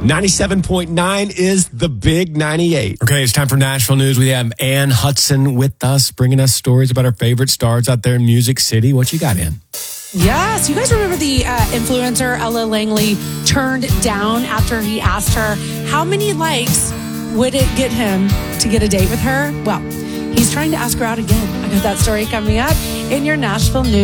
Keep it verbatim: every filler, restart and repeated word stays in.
ninety-seven point nine is the big ninety-eight. Okay, it's time for Nashville News. We have Ann Hudson with us, bringing us stories about our favorite stars out there in Music City. What you got, Ann? Yes, you guys remember the uh, influencer Ella Langley turned down after he asked her how many likes would it get him to get a date with her? Well, he's trying to ask her out again. I got that story coming up in your Nashville News.